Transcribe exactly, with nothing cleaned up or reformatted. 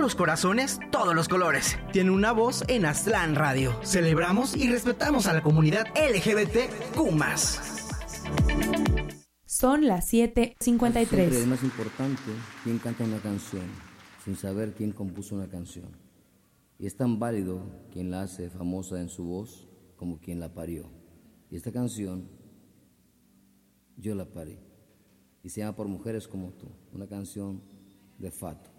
los corazones, todos los colores. Tiene una voz en Aztlán Radio. Celebramos y respetamos a la comunidad L G B T Q más. Son las siete cincuenta y tres. Siempre es más importante quién canta una canción, sin saber quién compuso una canción. Y es tan válido quien la hace famosa en su voz como quien la parió. Y esta canción, yo la parí. Y se llama Por Mujeres Como Tú, una canción de Fato.